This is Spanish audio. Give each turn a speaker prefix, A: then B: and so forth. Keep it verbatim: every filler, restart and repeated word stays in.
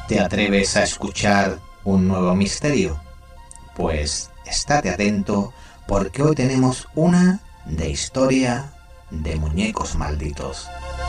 A: ¿Te atreves a escuchar un nuevo misterio? Pues estate atento porque hoy tenemos una de historia de muñecos malditos.